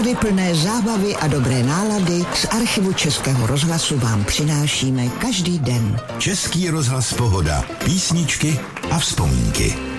Pořady plné zábavy a dobré nálady z archivu Českého rozhlasu vám přinášíme každý den. Český rozhlas Pohoda. Písničky a vzpomínky.